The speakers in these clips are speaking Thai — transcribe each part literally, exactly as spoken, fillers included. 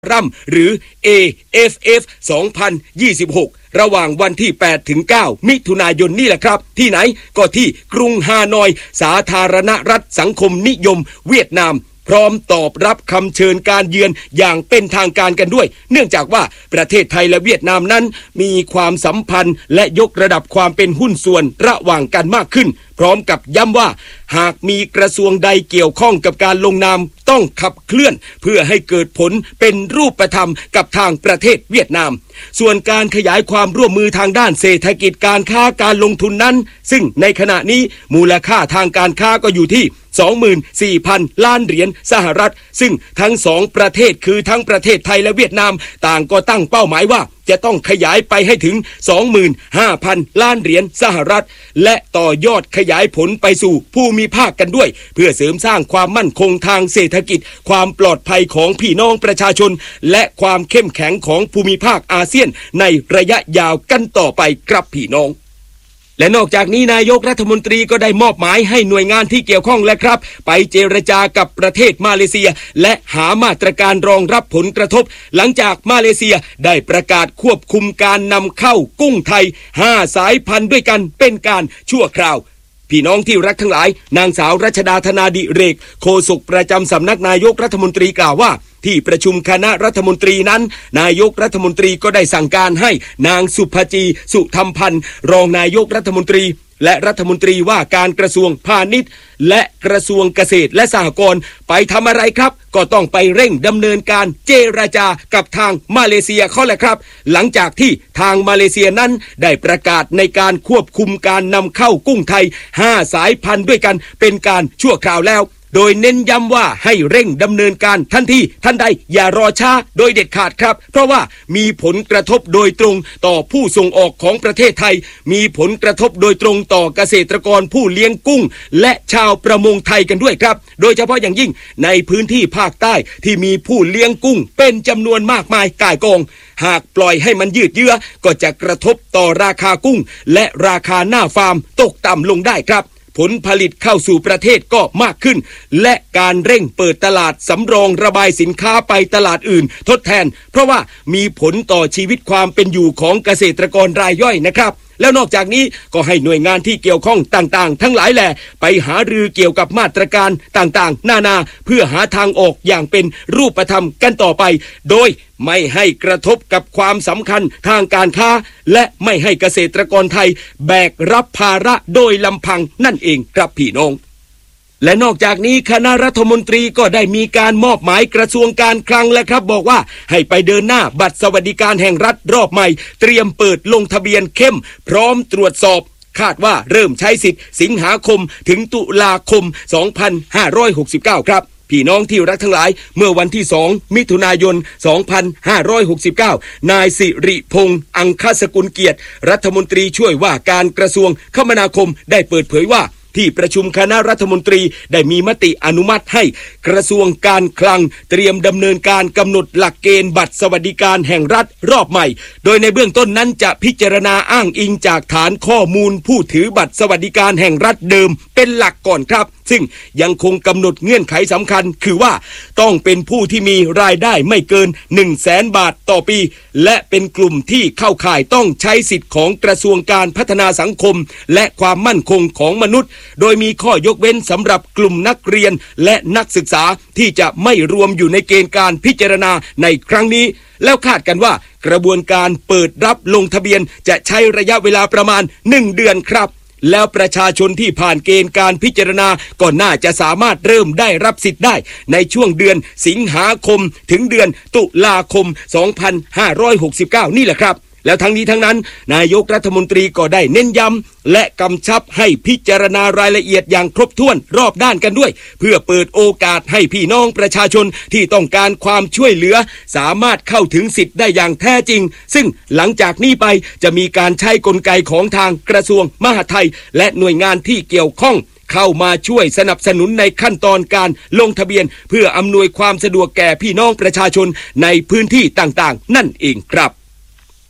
รัมหรือ เอ เอฟ เอฟ สองพันยี่สิบหก ระหว่างวันที่แปดถึงเก้ามิถุนายนนี่แหละครับที่ไหนก็ที่กรุงฮานอยสาธารณรัฐสังคมนิยมเวียดนามพร้อมตอบรับคำเชิญการเยือนอย่างเป็นทางการกันด้วยเนื่องจากว่าประเทศไทยและเวียดนามนั้นมีความสัมพันธ์และยกระดับความเป็นหุ้นส่วนระหว่างกันมากขึ้นพร้อมกับย้ำว่าหากมีกระทรวงใดเกี่ยวข้องกับการลงนามต้องขับเคลื่อนเพื่อให้เกิดผลเป็นรูปธรรมกับทางประเทศเวียดนามส่วนการขยายความร่วมมือทางด้านเศรษฐกิจการค้าการลงทุนนั้นซึ่งในขณะนี้มูลค่าทางการค้าก็อยู่ที่ สองหมื่นสี่พัน ล้านเหรียญสหรัฐซึ่งทั้งสองประเทศคือทั้งประเทศไทยและเวียดนามต่างก็ตั้งเป้าหมายว่าจะต้องขยายไปให้ถึง สองหมื่นห้าพัน ล้านเหรียญสหรัฐและต่อยอดขยายผลไปสู่ภูมิภาคกันด้วยเพื่อเสริมสร้างความมั่นคงทางเศรษฐกิจความปลอดภัยของพี่น้องประชาชนและความเข้มแข็งของภูมิภาคอาเซียนในระยะยาวกันต่อไปครับพี่น้องและนอกจากนี้นายกรัฐมนตรีก็ได้มอบหมายให้หน่วยงานที่เกี่ยวข้องและครับไปเจรจากับประเทศมาเลเซียและหามาตรการรองรับผลกระทบหลังจากมาเลเซียได้ประกาศควบคุมการนำเข้ากุ้งไทยห้าสายพันธุ์ด้วยกันเป็นการชั่วคราวพี่น้องที่รักทั้งหลายนางสาวรัชดาธนาดิเรกโฆษกประจำสำนักนายกรัฐมนตรีกล่าวว่าที่ประชุมคณะรัฐมนตรีนั้นนายกรัฐมนตรีก็ได้สั่งการให้นางสุภจีสุธรรมพันธ์รองนายกรัฐมนตรีและรัฐมนตรีว่าการกระทรวงพาณิชย์และกระทรวงเกษตรและสหกรณ์ไปทำอะไรครับก็ต้องไปเร่งดำเนินการเจรจากับทางมาเลเซียเขาแหละครับหลังจากที่ทางมาเลเซียนั้นได้ประกาศในการควบคุมการนำเข้ากุ้งไทยห้าสายพันธุ์ด้วยกันเป็นการชั่วคราวแล้วโดยเน้นย้ำว่าให้เร่งดำเนินการทันทีทันใดอย่ารอช้าโดยเด็ดขาดครับเพราะว่ามีผลกระทบโดยตรงต่อผู้ส่งออกของประเทศไทยมีผลกระทบโดยตรงต่อเกษตรกรผู้เลี้ยงกุ้งและชาวประมงไทยกันด้วยครับโดยเฉพาะอย่างยิ่งในพื้นที่ภาคใต้ที่มีผู้เลี้ยงกุ้งเป็นจำนวนมากมายก่ายกองหากปล่อยให้มันยืดเยื้อก็จะกระทบต่อราคากุ้งและราคาหน้าฟาร์มตกต่ำลงได้ครับผลผลิตเข้าสู่ประเทศก็มากขึ้นและการเร่งเปิดตลาดสำรองระบายสินค้าไปตลาดอื่นทดแทนเพราะว่ามีผลต่อชีวิตความเป็นอยู่ของเกษตรกรรายย่อยนะครับแล้วนอกจากนี้ก็ให้หน่วยงานที่เกี่ยวข้องต่างๆทั้งหลายแหล่ไปหารือเกี่ยวกับมาตรการต่างๆนานาเพื่อหาทางออกอย่างเป็นรูปธรรมกันต่อไปโดยไม่ให้กระทบกับความสำคัญทางการค้าและไม่ให้เกษตรกรไทยแบกรับภาระโดยลำพังนั่นเองครับพี่น้องและนอกจากนี้คณะรัฐมนตรีก็ได้มีการมอบหมายกระทรวงการคลังและครับบอกว่าให้ไปเดินหน้าบัตรสวัสดิการแห่งรัฐรอบใหม่เตรียมเปิดลงทะเบียนเข้มพร้อมตรวจสอบคาดว่าเริ่มใช้สิทธิ์สิงหาคมถึงตุลาคมสองพันห้าร้อยหกสิบเก้าครับพี่น้องที่รักทั้งหลายเมื่อวันที่สองมิถุนายนสองพันห้าร้อยหกสิบเก้านายสิริพงษ์อังคสกุลเกียรติรัฐมนตรีช่วยว่าการกระทรวงคมนาคมได้เปิดเผยว่าที่ประชุมคณะรัฐมนตรีได้มีมติอนุมัติให้กระทรวงการคลังเตรียมดำเนินการกำหนดหลักเกณฑ์บัตรสวัสดิการแห่งรัฐรอบใหม่โดยในเบื้องต้นนั้นจะพิจารณาอ้างอิงจากฐานข้อมูลผู้ถือบัตรสวัสดิการแห่งรัฐเดิมเป็นหลักก่อนครับซึ่งยังคงกำหนดเงื่อนไขสำคัญคือว่าต้องเป็นผู้ที่มีรายได้ไม่เกิน หนึ่งแสน บาทต่อปีและเป็นกลุ่มที่เข้าข่ายต้องใช้สิทธิ์ของกระทรวงการพัฒนาสังคมและความมั่นคงของมนุษย์โดยมีข้อยกเว้นสำหรับกลุ่มนักเรียนและนักศึกษาที่จะไม่รวมอยู่ในเกณฑ์การพิจารณาในครั้งนี้แล้วคาดกันว่ากระบวนการเปิดรับลงทะเบียนจะใช้ระยะเวลาประมาณหนึ่งเดือนครับแล้วประชาชนที่ผ่านเกณฑ์การพิจารณาก็น่าจะสามารถเริ่มได้รับสิทธิ์ได้ในช่วงเดือนสิงหาคมถึงเดือนตุลาคมสองพันห้าร้อยหกสิบเก้านี่แหละครับแล้วทั้งนี้ทั้งนั้นนายกรัฐมนตรีก็ได้เน้นย้ำและกำชับให้พิจารณารายละเอียดอย่างครบถ้วนรอบด้านกันด้วยเพื่อเปิดโอกาสให้พี่น้องประชาชนที่ต้องการความช่วยเหลือสามารถเข้าถึงสิทธิ์ได้อย่างแท้จริงซึ่งหลังจากนี้ไปจะมีการใช้กลไกของทางกระทรวงมหาดไทยและหน่วยงานที่เกี่ยวข้องเข้ามาช่วยสนับสนุนในขั้นตอนการลงทะเบียนเพื่ออำนวยความสะดวกแก่พี่น้องประชาชนในพื้นที่ต่างๆนั่นเองครับ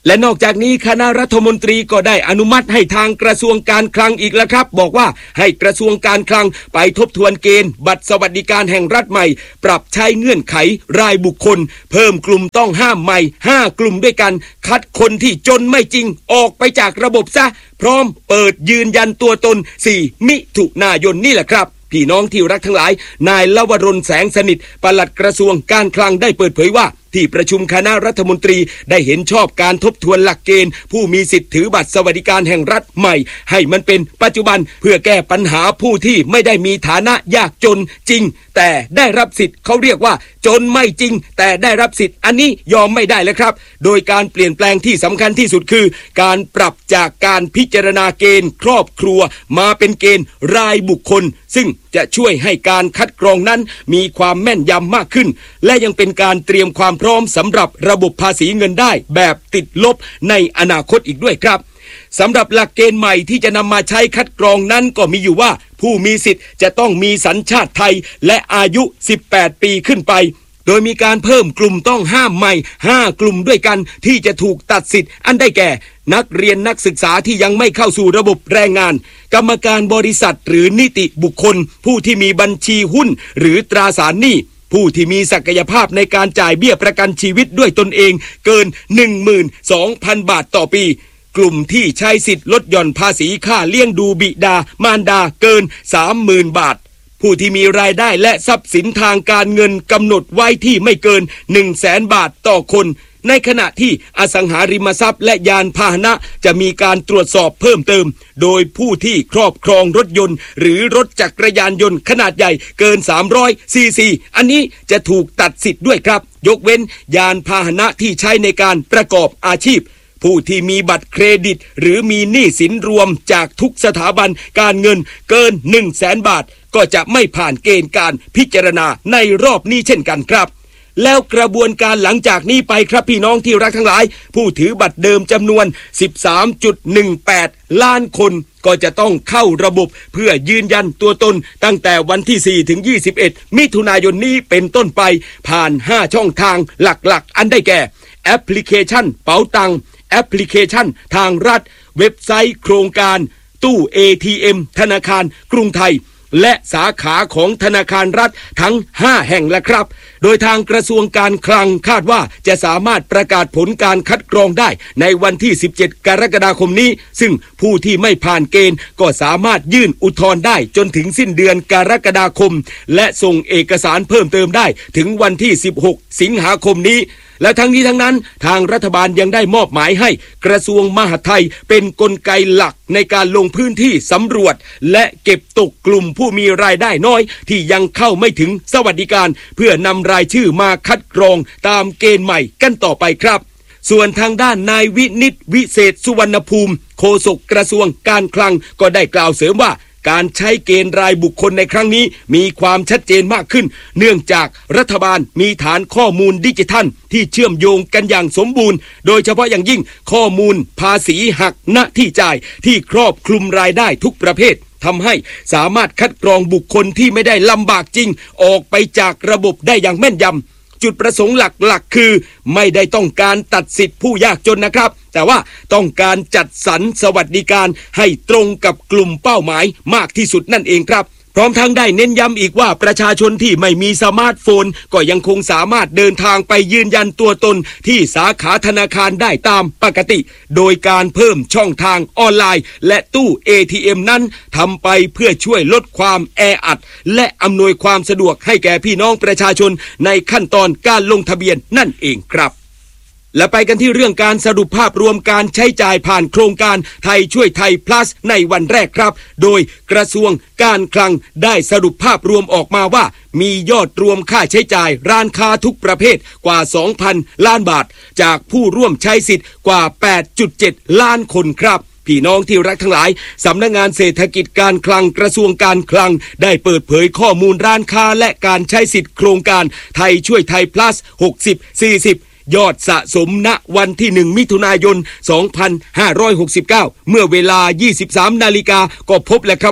และนอกจากนี้คณะรัฐมนตรีก็ได้อนุมัติให้ทางกระทรวงการคลังอีกแล้วครับบอกว่าให้กระทรวงการคลังไปทบทวนเกณฑ์บัตรสวัสดิการแห่งรัฐใหม่ปรับใช้เงื่อนไขรายบุคคลเพิ่มกลุ่มต้องห้ามใหม่ห้ากลุ่มด้วยกันคัดคนที่จนไม่จริงออกไปจากระบบซะพร้อมเปิดยืนยันตัวตนสี่มิถุนายนนี่แหละครับพี่น้องที่รักทั้งหลายนายลวรนแสงสนิทปลัดกระทรวงการคลังได้เปิดเผยว่าที่ประชุมคณะรัฐมนตรีได้เห็นชอบการทบทวนหลักเกณฑ์ผู้มีสิทธิ์ถือบัตรสวัสดิการแห่งรัฐใหม่ให้มันเป็นปัจจุบันเพื่อแก้ปัญหาผู้ที่ไม่ได้มีฐานะยากจนจริงแต่ได้รับสิทธิ์เขาเรียกว่าจนไม่จริงแต่ได้รับสิทธิ์อันนี้ยอมไม่ได้แล้วครับโดยการเปลี่ยนแปลงที่สำคัญที่สุดคือการปรับจากการพิจารณาเกณฑ์ครอบครัวมาเป็นเกณฑ์รายบุคคลซึ่งจะช่วยให้การคัดกรองนั้นมีความแม่นยำมากขึ้นและยังเป็นการเตรียมความพร้อมสำหรับระบบภาษีเงินได้แบบติดลบในอนาคตอีกด้วยครับสำหรับหลักเกณฑ์ใหม่ที่จะนำมาใช้คัดกรองนั้นก็มีอยู่ว่าผู้มีสิทธิ์จะต้องมีสัญชาติไทยและอายุสิบแปดปีขึ้นไปโดยมีการเพิ่มกลุ่มต้องห้ามใหม่ห้ากลุ่มด้วยกันที่จะถูกตัดสิทธิ์อันได้แก่นักเรียนนักศึกษาที่ยังไม่เข้าสู่ระบบแรงงานกรรมการบริษัทหรือนิติบุคคลผู้ที่มีบัญชีหุ้นหรือตราสารหนี้ผู้ที่มีศักยภาพในการจ่ายเบี้ยประกันชีวิตด้วยตนเองเกิน หนึ่งหมื่นสองพัน บาทต่อปีกลุ่มที่ใช้สิทธิ์ลดหย่อนภาษีค่าเลี้ยงดูบิดามารดาเกิน สามหมื่น บาทผู้ที่มีรายได้และทรัพย์สินทางการเงินกำหนดไว้ที่ไม่เกิน หนึ่งแสน บาทต่อคนในขณะที่อสังหาริมทรัพย์และยานพาหนะจะมีการตรวจสอบเพิ่มเติมโดยผู้ที่ครอบครองรถยนต์หรือรถจักรยานยนต์ขนาดใหญ่เกินสามร้อยซีซีอันนี้จะถูกตัดสิทธิ์ด้วยครับยกเว้นยานพาหนะที่ใช้ในการประกอบอาชีพผู้ที่มีบัตรเครดิตหรือมีหนี้สินรวมจากทุกสถาบันการเงินเกิน หนึ่งแสน บาทก็จะไม่ผ่านเกณฑ์การพิจารณาในรอบนี้เช่นกันครับแล้วกระบวนการหลังจากนี้ไปครับพี่น้องที่รักทั้งหลายผู้ถือบัตรเดิมจำนวน สิบสามจุดหนึ่งแปด ล้านคนก็จะต้องเข้าระบบเพื่อยืนยันตัวตนตั้งแต่วันที่สี่ถึงยี่สิบเอ็ดมิถุนายนนี้เป็นต้นไปผ่านห้าช่องทางหลักๆอันได้แก่แอปพลิเคชันเป๋าตังแอปพลิเคชันทางรัฐเว็บไซต์โครงการตู้ เอ ที เอ็ม ธนาคารกรุงไทยและสาขาของธนาคารรัฐทั้งห้าแห่งแล้วครับโดยทางกระทรวงการคลังคาดว่าจะสามารถประกาศผลการคัดกรองได้ในวันที่สิบเจ็ดกรกฎาคมนี้ซึ่งผู้ที่ไม่ผ่านเกณฑ์ก็สามารถยื่นอุทธรณ์ได้จนถึงสิ้นเดือนกรกฎาคมและส่งเอกสารเพิ่มเติมได้ถึงวันที่สิบหกสิงหาคมนี้และทั้งนี้ทั้งนั้นทางรัฐบาลยังได้มอบหมายให้กระทรวงมหาดไทยเป็นกลไกหลักในการลงพื้นที่สำรวจและเก็บตกกลุ่มผู้มีรายได้น้อยที่ยังเข้าไม่ถึงสวัสดิการเพื่อนำรายชื่อมาคัดกรองตามเกณฑ์ใหม่กันต่อไปครับส่วนทางด้านนายวินิตวิเศษสุวรรณภูมิโฆษกกระทรวงการคลังก็ได้กล่าวเสริมว่าการใช้เกณฑ์รายบุคคลในครั้งนี้มีความชัดเจนมากขึ้นเนื่องจากรัฐบาลมีฐานข้อมูลดิจิทัลที่เชื่อมโยงกันอย่างสมบูรณ์โดยเฉพาะอย่างยิ่งข้อมูลภาษีหักณที่จ่ายที่ครอบคลุมรายได้ทุกประเภททำให้สามารถคัดกรองบุคคลที่ไม่ได้ลำบากจริงออกไปจากระบบได้อย่างแม่นยำจุดประสงค์หลักๆคือไม่ได้ต้องการตัดสิทธิผู้ยากจนนะครับแต่ว่าต้องการจัดสรรสวัสดิการให้ตรงกับกลุ่มเป้าหมายมากที่สุดนั่นเองครับพร้อมทั้งได้เน้นย้ำอีกว่าประชาชนที่ไม่มีสมาร์ทโฟนก็ยังคงสามารถเดินทางไปยืนยันตัวตนที่สาขาธนาคารได้ตามปกติโดยการเพิ่มช่องทางออนไลน์และตู้ เอ ที เอ็ม นั้นทำไปเพื่อช่วยลดความแออัดและอำนวยความสะดวกให้แก่พี่น้องประชาชนในขั้นตอนการลงทะเบียนนั่นเองครับและไปกันที่เรื่องการสรุปภาพรวมการใช้จ่ายผ่านโครงการไทยช่วยไทย plus ในวันแรกครับโดยกระทรวงการคลังได้สรุปภาพรวมออกมาว่ามียอดรวมค่าใช้จ่ายร้านค้าทุกประเภทกว่า สองพัน ล้านบาทจากผู้ร่วมใช้สิทธิ์กว่า แปดจุดเจ็ด ล้านคนครับพี่น้องที่รักทั้งหลายสำนักงานเศรษฐกิจการคลังกระทรวงการคลังได้เปิดเผยข้อมูลร้านค้าและการใช้สิทธิ์โครงการไทยช่วยไทย plus หกสิบ สี่สิบยอดสะสมณวันที่หนึ่งมิถุนายนสองพันห้าร้อยหกสิบเก้าเมื่อเวลา ยี่สิบสามนาฬิกาก็พบแล้วครับว่า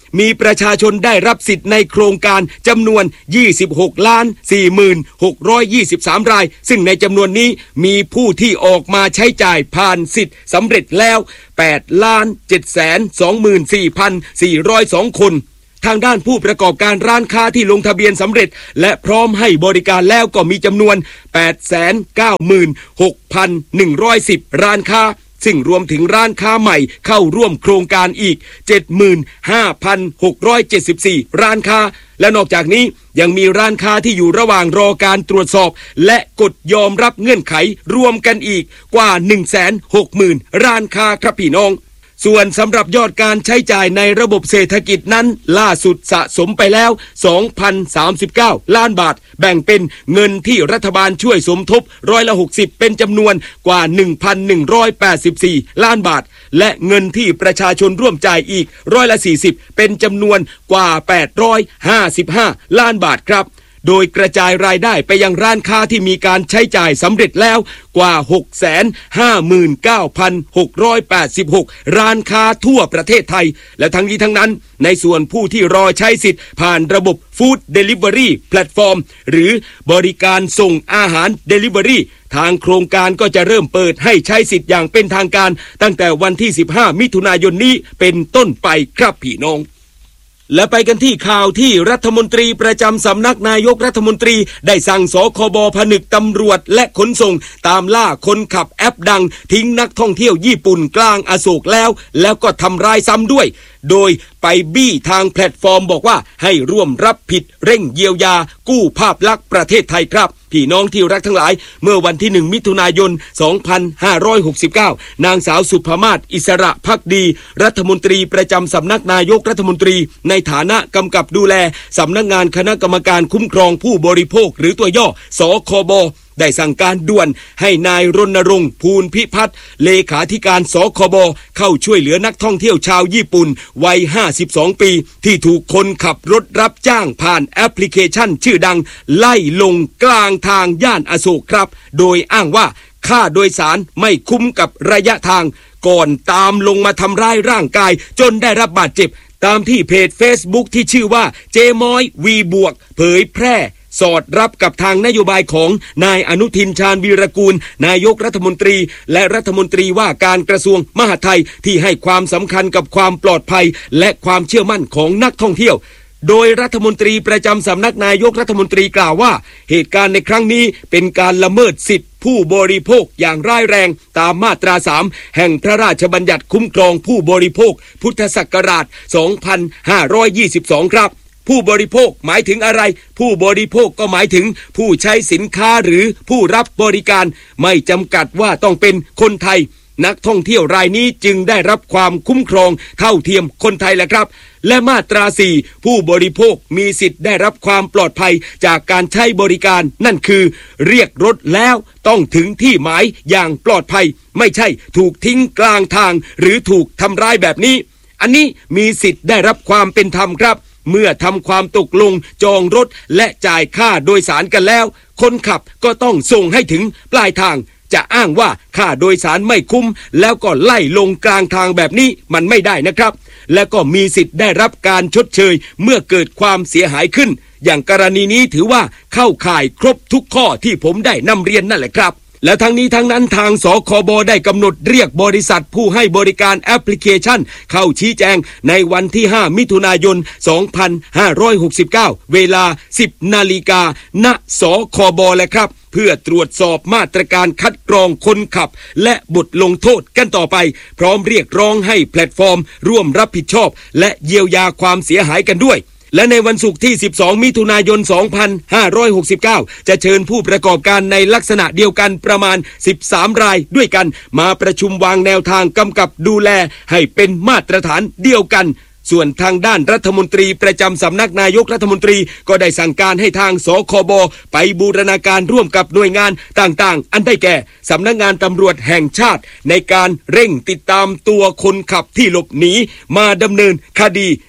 มีประชาชนได้รับสิทธิ์ในโครงการจำนวน ยี่สิบหกล้านสี่หมื่นหกร้อยยี่สิบสาม รายซึ่งในจำนวนนี้มีผู้ที่ออกมาใช้จ่ายผ่านสิทธิ์สำเร็จแล้วแปดล้านเจ็ดแสนสองหมื่นสี่พันสี่ร้อยสอง คนทางด้านผู้ประกอบการร้านค้าที่ลงทะเบียนสำเร็จและพร้อมให้บริการแล้วก็มีจำนวน แปดแสนเก้าหมื่นหกพันหนึ่งร้อยสิบ ร้านค้าซึ่งรวมถึงร้านค้าใหม่เข้าร่วมโครงการอีก เจ็ดหมื่นห้าพันหกร้อยเจ็ดสิบสี่ ร้านค้าและนอกจากนี้ยังมีร้านค้าที่อยู่ระหว่างรอการตรวจสอบและกดยอมรับเงื่อนไขรวมกันอีกกว่า หนึ่งแสนหกหมื่น ร้านค้าครับพี่น้องส่วนสำหรับยอดการใช้จ่ายในระบบเศรษฐกิจนั้นล่าสุดสะสมไปแล้ว สองพันสามสิบเก้า ล้านบาทแบ่งเป็นเงินที่รัฐบาลช่วยสมทบร้อยละหกสิบเป็นจำนวนกว่า หนึ่งพันหนึ่งร้อยแปดสิบสี่ ล้านบาทและเงินที่ประชาชนร่วมจ่ายอีกร้อยละสี่สิบเป็นจำนวนกว่าแปดร้อยห้าสิบห้า ล้านบาทครับโดยกระจายรายได้ไปยังร้านค้าที่มีการใช้จ่ายสำเร็จแล้วกว่า หกแสนห้าหมื่นเก้าพันหกร้อยแปดสิบหก ร้านค้าทั่วประเทศไทยและทั้งนี้ทั้งนั้นในส่วนผู้ที่รอใช้สิทธิ์ผ่านระบบ Food Delivery Platform หรือบริการส่งอาหาร Delivery ทางโครงการก็จะเริ่มเปิดให้ใช้สิทธิ์อย่างเป็นทางการตั้งแต่วันที่สิบห้ามิถุนายนนี้เป็นต้นไปครับพี่น้องและไปกันที่ข่าวที่รัฐมนตรีประจำสำนักนายกรัฐมนตรีได้สั่งสคบผนึกตำรวจและขนส่งตามล่าคนขับแอปดังทิ้งนักท่องเที่ยวญี่ปุ่นกลางอโศกแล้วแล้วก็ทำร้ายซ้ำด้วยโดยไปบี้ทางแพลตฟอร์มบอกว่าให้ร่วมรับผิดเร่งเยียวยากู้ภาพลักษณ์ประเทศไทยครับพี่น้องที่รักทั้งหลายเมื่อวันที่หนึ่งมิถุนายนสองพันห้าร้อยหกสิบเก้านางสาวสุภมาศอิสระภักดีรัฐมนตรีประจำสำนักนายกรัฐมนตรีในฐานะกำกับดูแลสำนักงานคณะกรรมการคุ้มครองผู้บริโภคหรือตัวย่อสคบได้สั่งการด่วนให้นายรณรงค์ภูลพิพัฒน์เลขาธิการสคบเข้าช่วยเหลือนักท่องเที่ยวชาวญี่ปุ่นวัยห้าสิบสองปีที่ถูกคนขับรถรับจ้างผ่านแอปพลิเคชันชื่อดังไล่ลงกลางทางย่านอโศกครับโดยอ้างว่าค่าโดยสารไม่คุ้มกับระยะทางก่อนตามลงมาทำร้ายร่างกายจนได้รับบาดเจ็บตามที่เพจ Facebook ที่ชื่อว่าเจม้อยวีบวกเผยแพร่สอดรับกับทางนโยบายของนายอนุทินชาญวีรกูลนายกรัฐมนตรีและรัฐมนตรีว่าการกระทรวงมหาดไทยที่ให้ความสำคัญกับความปลอดภัยและความเชื่อมั่นของนักท่องเที่ยวโดยรัฐมนตรีประจำสำนักนายกรัฐมนตรีกล่าวว่าเหตุการณ์ในครั้งนี้เป็นการละเมิดสิทธิผู้บริโภคอย่างร้ายแรงตามมาตราสามแห่งพระราชบัญญัติคุ้มครองผู้บริโภคพุทธศักราชสองพันห้าร้อยยี่สิบสองครับผู้บริโภคหมายถึงอะไรผู้บริโภคก็หมายถึงผู้ใช้สินค้าหรือผู้รับบริการไม่จำกัดว่าต้องเป็นคนไทยนักท่องเที่ยวรายนี้จึงได้รับความคุ้มครองเท่าเทียมคนไทยแหละครับและมาตราสี่ผู้บริโภคมีสิทธิ์ได้รับความปลอดภัยจากการใช้บริการนั่นคือเรียกรถแล้วต้องถึงที่หมายอย่างปลอดภัยไม่ใช่ถูกทิ้งกลางทางหรือถูกทำร้ายแบบนี้อันนี้มีสิทธิ์ได้รับความเป็นธรรมครับเมื่อทำความตกลงจองรถและจ่ายค่าโดยสารกันแล้วคนขับก็ต้องส่งให้ถึงปลายทางจะอ้างว่าค่าโดยสารไม่คุ้มแล้วก็ไล่ลงกลางทางแบบนี้มันไม่ได้นะครับและก็มีสิทธิ์ได้รับการชดเชยเมื่อเกิดความเสียหายขึ้นอย่างกรณีนี้ถือว่าเข้าข่ายครบทุกข้อที่ผมได้นำเรียนนั่นแหละครับและทั้งนี้ทั้งนั้นทางสคบได้กำหนดเรียกบริษัทผู้ให้บริการแอปพลิเคชันเข้าชี้แจงในวันที่ห้ามิถุนายนสองพันห้าร้อยหกสิบเก้าเวลา สิบนาฬิกา ณ สคบแหละครับเพื่อตรวจสอบมาตรการคัดกรองคนขับและบทลงโทษกันต่อไปพร้อมเรียกร้องให้แพลตฟอร์มร่วมรับผิดชอบและเยียวยาความเสียหายกันด้วยและในวันศุกร์ที่สิบสองมิถุนายนสองพันห้าร้อยหกสิบเก้าจะเชิญผู้ประกอบการในลักษณะเดียวกันประมาณสิบสามรายด้วยกันมาประชุมวางแนวทางกำกับดูแลให้เป็นมาตรฐานเดียวกันส่วนทางด้านรัฐมนตรีประจำสำนักนายกรัฐมนตรีก็ได้สั่งการให้ทางสคบไปบูรณาการร่วมกับหน่วยงานต่างๆอันได้แก่สำนักงานตำรวจแห่งชาติในการเร่งติดตามตัวคนขับที่หลบหนีมาดำเนินคดี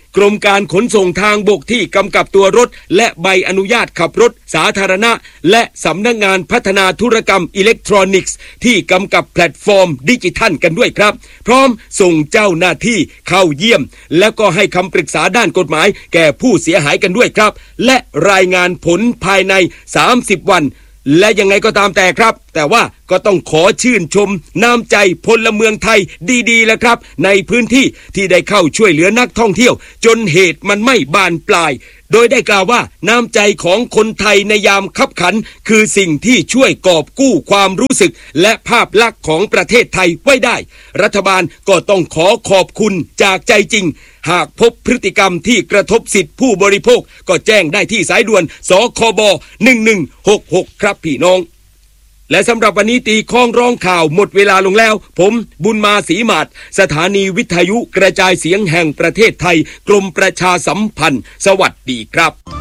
กรมการขนส่งทางบกที่กำกับตัวรถและใบอนุญาตขับรถสาธารณะและสำนักงานพัฒนาธุรกรรมอิเล็กทรอนิกส์ที่กำกับแพลตฟอร์มดิจิทัลกันด้วยครับพร้อมส่งเจ้าหน้าที่เข้าเยี่ยมแล้วก็ให้คำปรึกษาด้านกฎหมายแก่ผู้เสียหายกันด้วยครับและรายงานผลภายในสามสิบวันและยังไงก็ตามแต่ครับแต่ว่าก็ต้องขอชื่นชมน้ำใจพลเมืองไทยดีๆแล้วครับในพื้นที่ที่ได้เข้าช่วยเหลือนักท่องเที่ยวจนเหตุมันไม่บานปลายโดยได้กล่าวว่าน้ำใจของคนไทยในยามคับขันคือสิ่งที่ช่วยกอบกู้ความรู้สึกและภาพลักษณ์ของประเทศไทยไว้ได้รัฐบาลก็ต้องขอขอบคุณจากใจจริงหากพบพฤติกรรมที่กระทบสิทธิผู้บริโภคก็แจ้งได้ที่สายด่วนสคบหนึ่งหนึ่งหกหกครับพี่น้องและสำหรับวันนี้ตีข้องร้องข่าวหมดเวลาลงแล้วผมบุญมาศรีมาศสถานีวิทยุกระจายเสียงแห่งประเทศไทยกรมประชาสัมพันธ์สวัสดีครับ